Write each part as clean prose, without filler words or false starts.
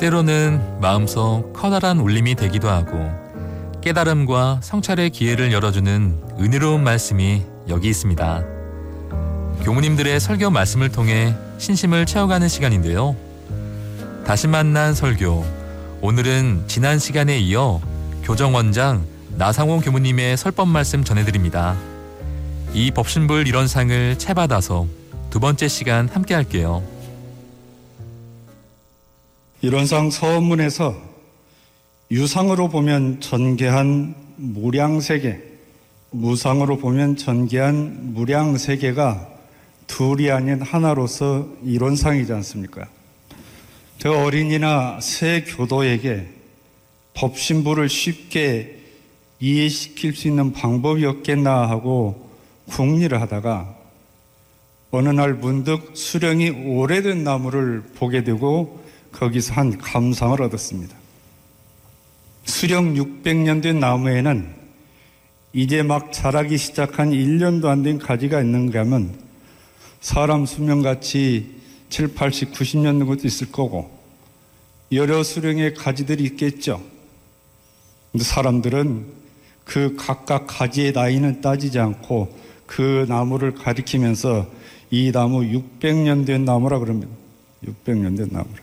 때로는 마음속 커다란 울림이 되기도 하고 깨달음과 성찰의 기회를 열어주는 은혜로운 말씀이 여기 있습니다. 교무님들의 설교 말씀을 통해 신심을 채워가는 시간인데요. 다시 만난 설교, 오늘은 지난 시간에 이어 교정원장 나상호 교무님의 설법 말씀 전해드립니다. 이 법신불 일원상을 채받아서 두 번째 시간 함께 할게요. 일원상 서문에서 유상으로 보면 전개한 무량세계, 무상으로 보면 전개한 무량세계가 둘이 아닌 하나로서 일원상이지 않습니까? 저 어린이나 새 교도에게 법신부를 쉽게 이해시킬 수 있는 방법이 없겠나 하고 궁리를 하다가 어느 날 문득 수령이 오래된 나무를 보게 되고 거기서 한 감상을 얻었습니다. 수령 600년 된 나무에는 이제 막 자라기 시작한 1년도 안 된 가지가 있는가 하면 사람 수명같이 7, 80, 90년 된 것도 있을 거고 여러 수령의 가지들이 있겠죠. 근데 사람들은 그 각각 가지의 나이는 따지지 않고 그 나무를 가리키면서 이 나무 600년 된 나무라 그럽니다. 600년 된 나무라.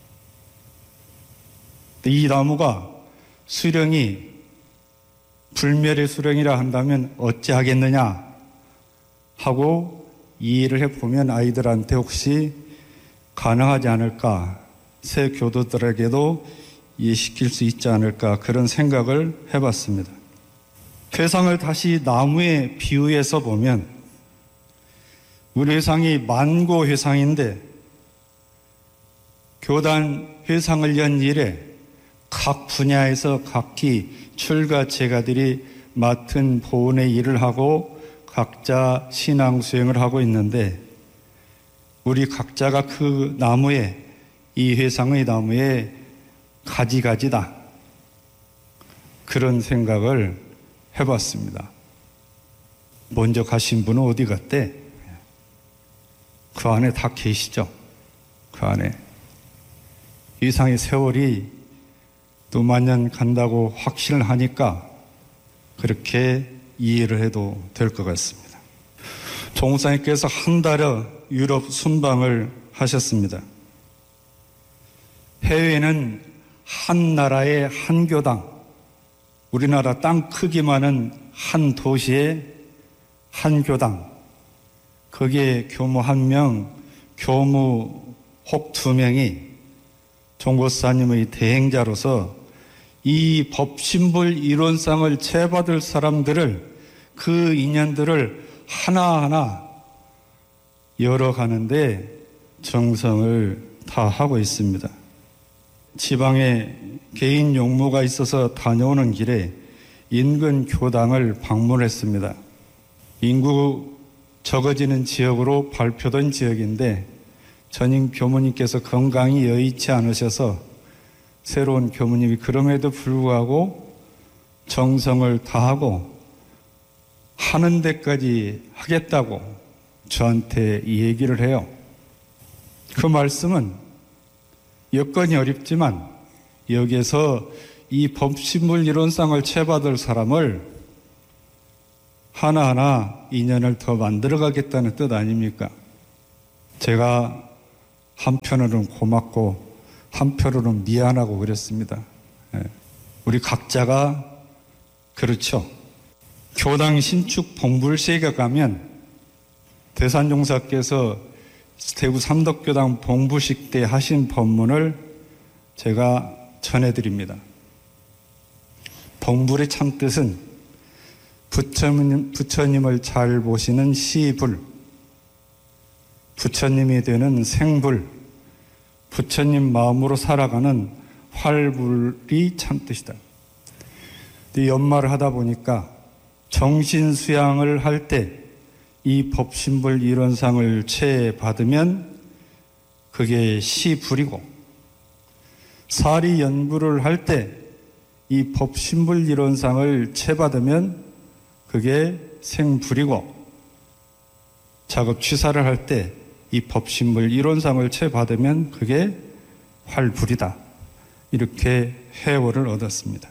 이 나무가 수령이 불멸의 수령이라 한다면 어찌하겠느냐 하고 이해를 해보면 아이들한테 혹시 가능하지 않을까, 새 교도들에게도 이해시킬 수 있지 않을까, 그런 생각을 해봤습니다. 회상을 다시 나무에 비유해서 보면 우리 회상이 만고 회상인데 교단 회상을 연 이래 각 분야에서 각기 출가 제가들이 맡은 보훈의 일을 하고 각자 신앙 수행을 하고 있는데 우리 각자가 그 나무에, 이 회상의 나무에 가지가지다, 그런 생각을 해봤습니다. 먼저 가신 분은 어디 갔대? 그 안에 다 계시죠? 그 안에. 이상의 세월이 또 만년 간다고 확신을 하니까 그렇게 이해를 해도 될 것 같습니다. 종사님께서 한 달여 유럽 순방을 하셨습니다. 해외에는 한 나라의 한 교당, 우리나라 땅 크기만은 한 도시의 한 교당, 거기에 교무 1명, 교무 혹 2명이 종고사님의 대행자로서 이 법신불 일원상을 채받을 사람들을, 그 인연들을 하나하나 열어가는데 정성을 다하고 있습니다. 지방에 개인 용무가 있어서 다녀오는 길에 인근 교당을 방문했습니다. 인구 적어지는 지역으로 발표된 지역인데 전임 교무님께서 건강이 여의치 않으셔서 새로운 교무님이 그럼에도 불구하고 정성을 다하고 하는 데까지 하겠다고 저한테 이 얘기를 해요. 그 말씀은 여건이 어렵지만 여기에서 이 법신불 일원상을 채받을 사람을 하나하나 인연을 더 만들어가겠다는 뜻 아닙니까? 제가 한편으로는 고맙고 한편으로는 미안하고 그랬습니다. 우리 각자가 그렇죠. 교당 신축 봉불시에 가면 대산종사께서 대구 삼덕교당 봉부식 때 하신 법문을 제가 전해드립니다. 봉불의 참뜻은 부처님을 잘 보시는 시불, 부처님이 되는 생불, 부처님 마음으로 살아가는 활불이 참뜻이다. 연말을 하다 보니까 정신수양을 할 때 이 법신불 일원상을 채받으면 그게 시불이고, 사리연불을 할 때 이 법신불 일원상을 채받으면 그게 생불이고, 작업 취사를 할 때 이 법신불 일원상을 채받으면 그게 활불이다. 이렇게 해월을 얻었습니다.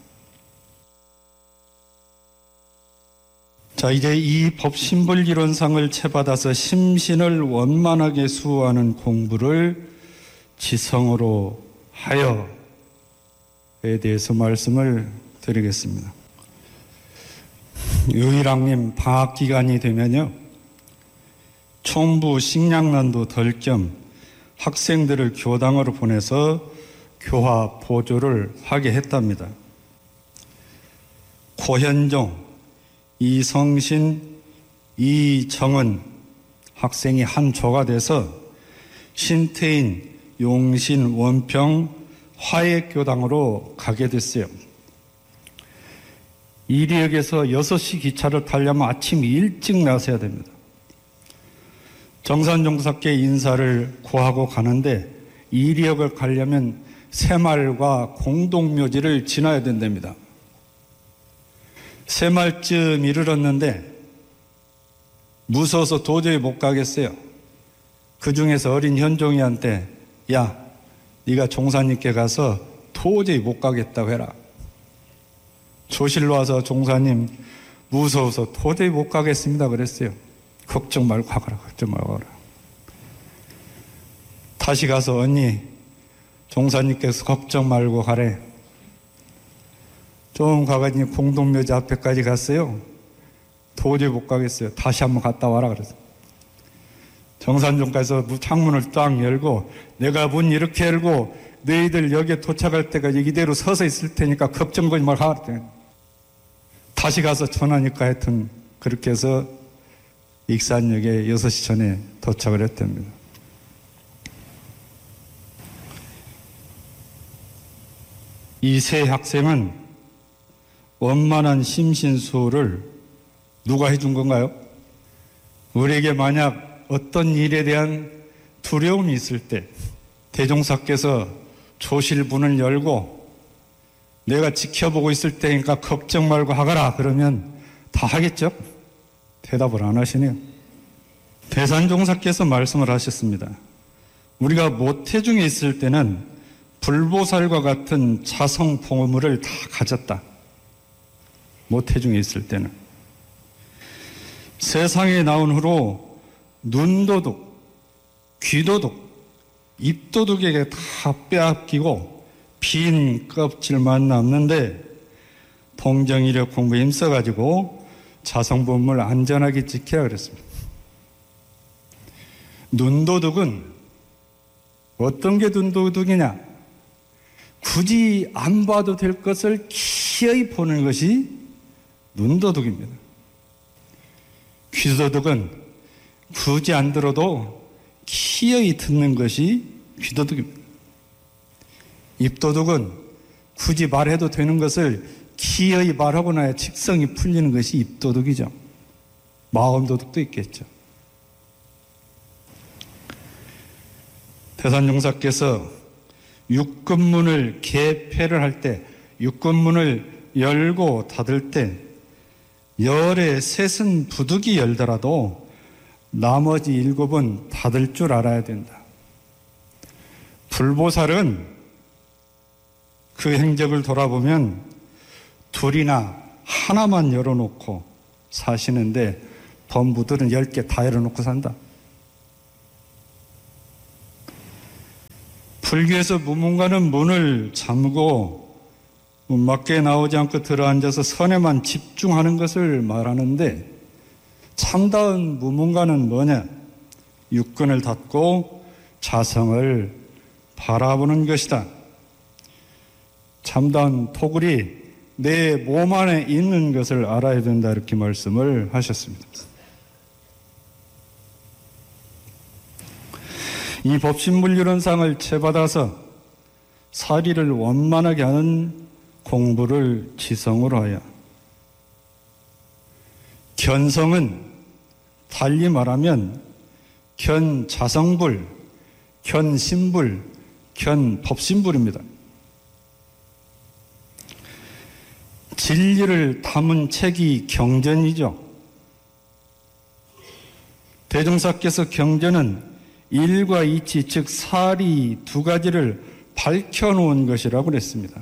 자, 이제 이 법신불이론상을 채받아서 심신을 원만하게 수호하는 공부를 지성으로 하여에 대해서 말씀을 드리겠습니다. 유일학님 방학 기간이 되면요, 총부 식량난도 덜 겸 학생들을 교당으로 보내서 교화 보조를 하게 했답니다. 고현종, 이성신, 이정은 학생이 한 조가 돼서 신태인, 용신, 원평, 화해교당으로 가게 됐어요. 이리역에서 6시 기차를 타려면 아침 일찍 나서야 됩니다. 정산종사께 인사를 구하고 가는데 이리역을 가려면 새마을과 공동묘지를 지나야 된답니다. 새마을쯤 이르렀는데 무서워서 도저히 못 가겠어요. 그 중에서 어린 현종이한테 야, 네가 종사님께 가서 도저히 못 가겠다고 해라. 조실로 와서 종사님 무서워서 도저히 못 가겠습니다 그랬어요. 걱정 말고 가거라. 걱정 말고 가거라. 다시 가서 언니 종사님께서 걱정 말고 가래. 좀 가가지고 공동묘지 앞에까지 갔어요. 도저히 못 가겠어요. 다시 한번 갔다 와라 그래서. 정산종가에서 창문을 딱 열고 내가 문 이렇게 열고 너희들 여기에 도착할 때까지 이대로 서서 있을 테니까 걱정거리 말고 하라. 다시 가서 전화니까 하여튼 그렇게 해서 익산역에 6시 전에 도착을 했답니다. 이 세 학생은 원만한 심신수호를 누가 해준 건가요? 우리에게 만약 어떤 일에 대한 두려움이 있을 때 대종사께서 조실문을 열고 내가 지켜보고 있을 때니까 걱정 말고 하거라 그러면 다 하겠죠? 대답을 안 하시네요. 대산종사께서 말씀을 하셨습니다. 우리가 모태중에 있을 때는 불보살과 같은 자성 보물을 다 가졌다. 모태중에 있을 때는. 세상에 나온 후로 눈도둑, 귀도둑, 입도둑에게 다 빼앗기고 빈 껍질만 남는데 동정이력 공부에 힘써가지고 자성보물을 안전하게 지키라 그랬습니다. 눈도둑은 어떤 게 눈도둑이냐? 굳이 안 봐도 될 것을 기어이 보는 것이 눈도둑입니다. 귀도둑은 굳이 안 들어도 기어이 듣는 것이 귀도둑입니다. 입도둑은 굳이 말해도 되는 것을 기어이 말하고 나야 직성이 풀리는 것이 입도둑이죠. 마음도둑도 있겠죠. 대산종사께서 육근문을 개폐를 할 때, 육근문을 열고 닫을 때 열의 셋은 부득이 열더라도 나머지 7은 닫을 줄 알아야 된다. 불보살은 그 행적을 돌아보면 둘이나 하나만 열어놓고 사시는데 범부들은 10개 다 열어놓고 산다. 불교에서 무문가는 문을 잠그고 문 밖에 나오지 않고 들어앉아서 선에만 집중하는 것을 말하는데 참다운 무문가는 뭐냐? 육근을 닫고 자성을 바라보는 것이다. 참다운 토굴이 내 몸 안에 있는 것을 알아야 된다 이렇게 말씀을 하셨습니다. 이 법신불이론상을 채받아서 사리를 원만하게 하는 공부를 지성으로 하여 견성은 달리 말하면 견자성불, 견신불, 견법신불입니다. 진리를 담은 책이 경전이죠. 대종사께서 경전은 일과 이치 즉 사리 두 가지를 밝혀놓은 것이라고 그랬습니다.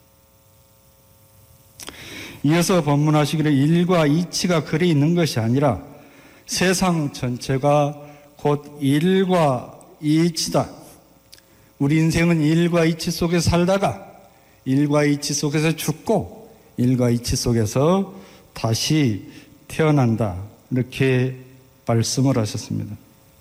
이어서 법문하시기를 일과 이치가 글에 있는 것이 아니라 세상 전체가 곧 일과 이치다. 우리 인생은 일과 이치 속에서 살다가 일과 이치 속에서 죽고 일과 이치 속에서 다시 태어난다. 이렇게 말씀을 하셨습니다.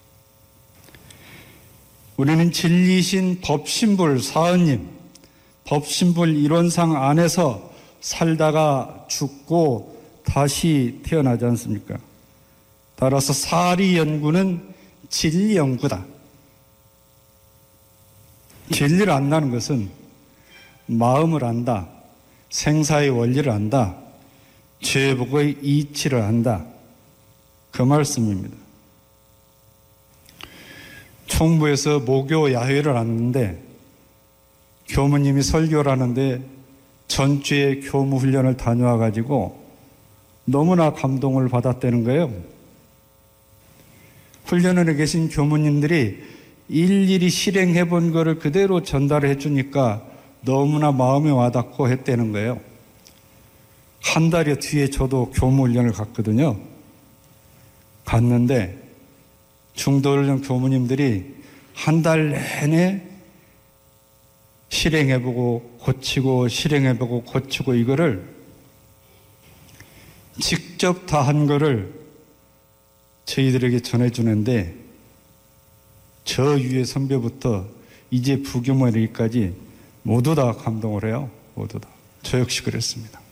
우리는 진리신 법신불 사은님, 법신불 이론상 안에서 살다가 죽고 다시 태어나지 않습니까? 따라서 사리 연구는 진리 연구다. 진리를 안다는 것은 마음을 안다, 생사의 원리를 안다, 죄복의 이치를 안다. 그 말씀입니다. 총부에서 모교 야회를 하는데 교무님이 설교를 하는데 전주에 교무 훈련을 다녀와 가지고 너무나 감동을 받았다는 거예요. 훈련원에 계신 교무님들이 일일이 실행해 본 거를 그대로 전달해 주니까 너무나 마음에 와닿고 했다는 거예요. 한 달여 뒤에 저도 교무 훈련을 갔거든요. 갔는데 중도훈련 교무님들이 한 달 내내 실행해보고 고치고 실행해보고 고치고 이거를 직접 다 한 거를 저희들에게 전해주는데 저 위에 선배부터 이제 부교모 이르기까지 모두 다 감동을 해요. 모두 다. 저 역시 그랬습니다.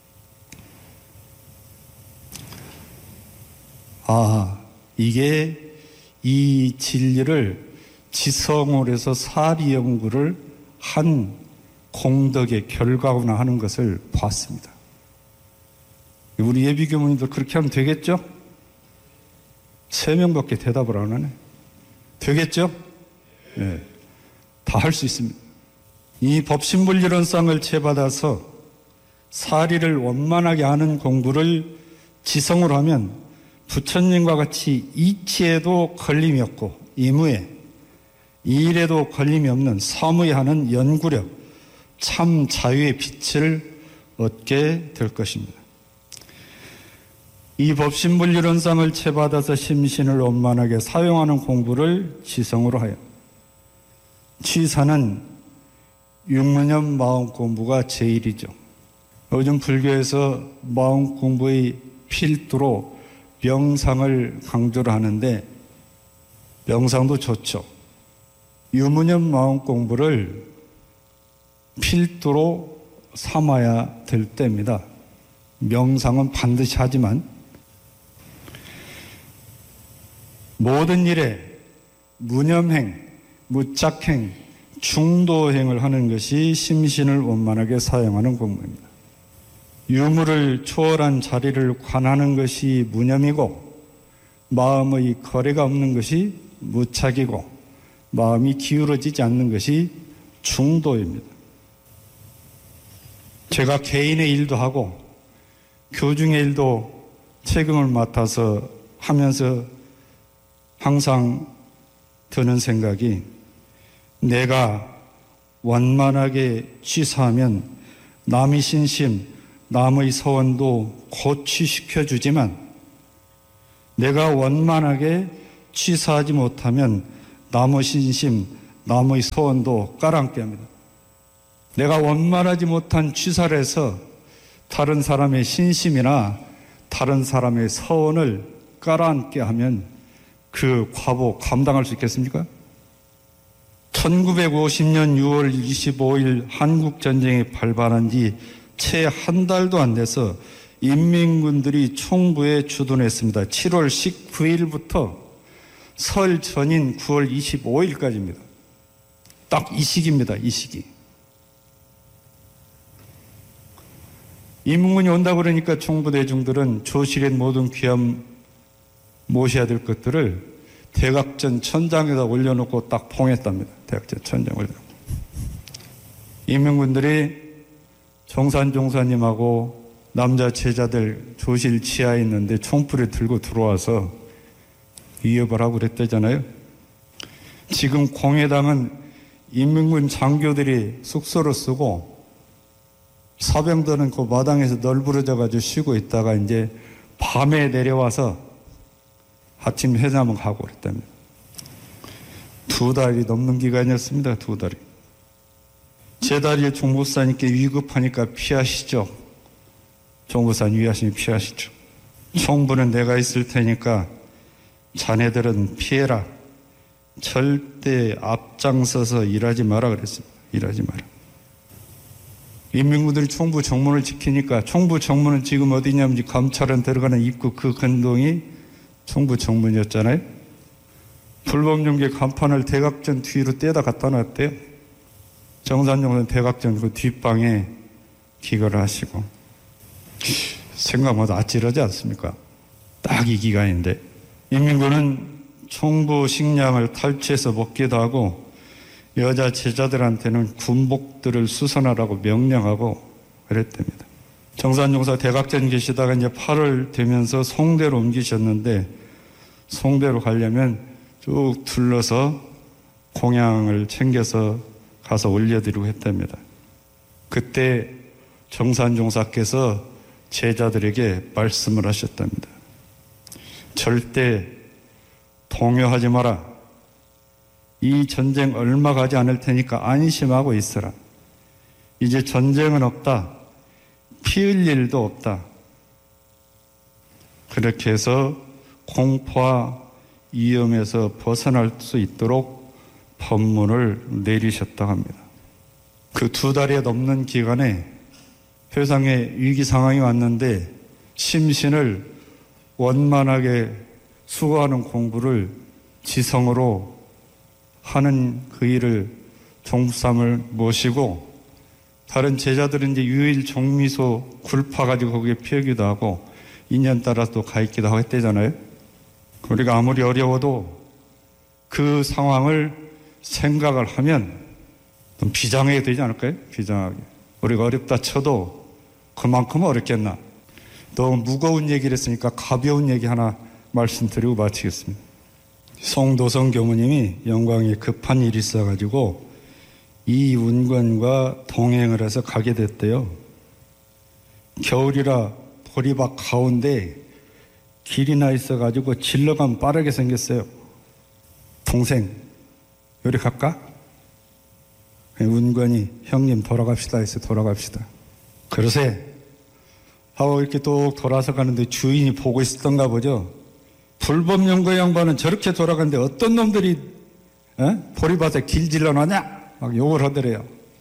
아, 이게 이 진리를 지성으로 해서 사리 연구를 한 공덕의 결과구나 하는 것을 봤습니다. 우리 예비교무님들 그렇게 하면 되겠죠? 3명밖에 대답을 안 하네. 되겠죠? 네. 다 할 수 있습니다. 이 법신불이론상을 채받아서 사리를 원만하게 하는 공부를 지성으로 하면 부처님과 같이 이치에도 걸림이 없고 이무에 일에도 걸림이 없는 사무에 하는 연구력, 참 자유의 빛을 얻게 될 것입니다. 이 법신불이론상을 채받아서 심신을 원만하게 사용하는 공부를 지성으로 하여 취사는 육문연 마음 공부가 제일이죠. 요즘 불교에서 마음 공부의 필두로 명상을 강조를 하는데 명상도 좋죠. 유문연 마음 공부를 필두로 삼아야 될 때입니다. 명상은 반드시 하지만 모든 일에 무념행, 무착행, 중도행을 하는 것이 심신을 원만하게 사용하는 공부입니다. 유무를 초월한 자리를 관하는 것이 무념이고 마음의 거래가 없는 것이 무착이고 마음이 기울어지지 않는 것이 중도입니다. 제가 개인의 일도 하고 교중의 일도 책임을 맡아서 하면서 항상 드는 생각이 내가 원만하게 취사하면 남의 신심, 남의 서원도 고취시켜 주지만 내가 원만하게 취사하지 못하면 남의 신심, 남의 서원도 깔아앉게 합니다. 내가 원만하지 못한 취사를 해서 다른 사람의 신심이나 다른 사람의 서원을 깔아앉게 하면 그 과보 감당할 수 있겠습니까? 1950년 6월 25일 한국전쟁이 발발한 지 채 한 달도 안 돼서 인민군들이 총부에 주둔했습니다. 7월 19일부터 설 전인 9월 25일까지입니다. 딱 이 시기입니다. 이 시기. 인민군이 온다 그러니까 총부 대중들은 조실의 모든 귀함 모셔야 될 것들을 대각전 천장에다 올려놓고 딱 봉했답니다. 대각전 천장 올려놓고. 인민군들이 종사님하고 남자 제자들 조실 지하에 있는데 총불을 들고 들어와서 위협을 하고 그랬다잖아요. 지금 공회당은 인민군 장교들이 숙소를 쓰고 사병들은 그 마당에서 널브러져가지고 쉬고 있다가 이제 밤에 내려와서 아침 회담을 가고 그랬답니다. 2달이 넘는 기간이었습니다. 2달이. 제 다리에 종부사님께 위급하니까 피하시죠. 종부사님 위하시니 피하시죠. 총부는 내가 있을 테니까 자네들은 피해라. 절대 앞장서서 일하지 마라 그랬습니다. 일하지 마라. 인민군들이 총부 정문을 지키니까 총부 정문은 지금 어디냐면 감찰원 들어가는 입구 그 근동이 총부 정문이었잖아요. 불법용기 간판을 대각전 뒤로 떼다 갖다 놨대요. 정산용사는 대각전 그 뒷방에 기거를 하시고. 생각보다 아찔하지 않습니까? 딱 이 기간인데. 인민군은 총부 식량을 탈취해서 먹기도 하고 여자 제자들한테는 군복들을 수선하라고 명령하고 그랬답니다. 정산용사 대각전 계시다가 이제 8월 되면서 송대로 옮기셨는데 송대로 가려면 쭉 둘러서 공양을 챙겨서 가서 올려드리고 했답니다. 그때 정산용사께서 제자들에게 말씀을 하셨답니다. 절대 동요하지 마라. 이 전쟁 얼마 가지 않을 테니까 안심하고 있어라. 이제 전쟁은 없다. 피 흘릴 일도 없다. 그렇게 해서 공포와 위험에서 벗어날 수 있도록 법문을 내리셨다고 합니다. 그 2달이 넘는 기간에 세상에 위기 상황이 왔는데 심신을 원만하게 수고하는 공부를 지성으로 하는 그 일을 종부삼을 모시고 다른 제자들은 이제 유일 종미소 굴파 가지고 거기에 피우기도 하고 인연 따라서 또 가 있기도 하고 했대잖아요. 우리가 아무리 어려워도 그 상황을 생각을 하면 좀 비장하게 되지 않을까요? 비장하게. 우리가 어렵다 쳐도 그만큼 어렵겠나. 너무 무거운 얘기를 했으니까 가벼운 얘기 하나 말씀드리고 마치겠습니다. 송도성 교무님이 영광에 급한 일이 있어가지고 이운권과 동행을 해서 가게 됐대요. 겨울이라 보리밭 가운데 길이 나 있어가지고 질러가면 빠르게 생겼어요. 동생, 요리 갈까? 운권이 형님 돌아갑시다 해서 돌아갑시다. 그러세 하고 이렇게 또 돌아서 가는데 주인이 보고 있었던가 보죠. 불법 연구 양반은 저렇게 돌아가는데 어떤 놈들이 보리밭에 길 질러놨냐? 막 욕을 하더래요.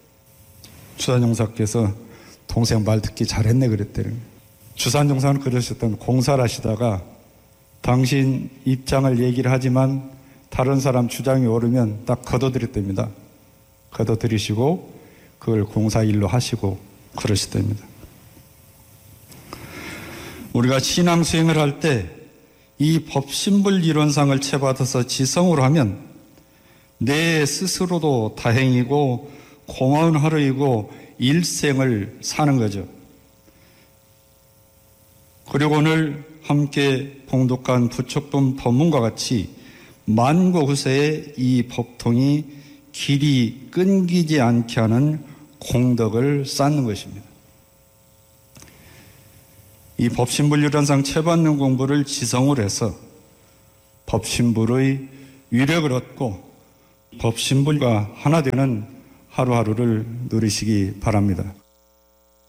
주산용사께서 동생 말 듣기 잘했네 그랬대요. 주산용사는 그러셨던 공사를 하시다가 당신 입장을 얘기를 하지만 다른 사람 주장이 오르면 딱 걷어들였답니다. 걷어들이시고 그걸 공사일로 하시고 그러시답니다. 우리가 신앙 수행을 할 때 이 법신불 이론상을 채받아서 지성으로 하면 내 스스로도 다행이고 고마운 하루이고 일생을 사는 거죠. 그리고 오늘 함께 봉독한 부촉분 법문과 같이 만고 후세에 이 법통이 길이 끊기지 않게 하는 공덕을 쌓는 것입니다. 이 법신불이론상 채받는 공부를 지성으로 해서 법신불의 위력을 얻고 법신불과 하나 되는 하루하루를 누리시기 바랍니다.